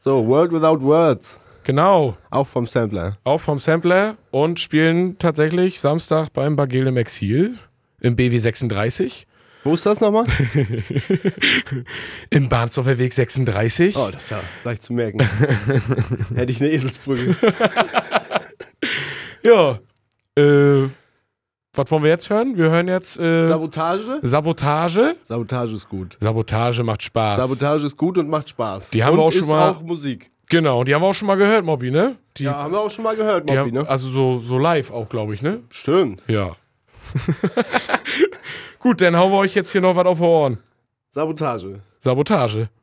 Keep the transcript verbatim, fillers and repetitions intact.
So, World Without Words. Genau. Auch vom Sampler. Auch vom Sampler und spielen tatsächlich Samstag beim Bagel im Exil im B W sechsunddreißig. Wo ist das nochmal? Im Bahnsdorfer Weg sechsunddreißig. Oh, das ist ja leicht zu merken. Hätte ich eine Eselsbrücke. Ja. Äh, was wollen wir jetzt hören? Wir hören jetzt äh, Sabotage? Sabotage. Sabotage ist gut. Sabotage macht Spaß. Sabotage ist gut und macht Spaß. Die haben und wir auch schon ist mal- auch Musik. Genau, die haben wir auch schon mal gehört, Mobby, ne? Die, Ja, haben wir auch schon mal gehört, die Mobby, haben, ne? Also so, so live auch, glaube ich, ne? Stimmt. Ja. Gut, dann hauen wir euch jetzt hier noch was auf die Ohren. Sabotage. Sabotage.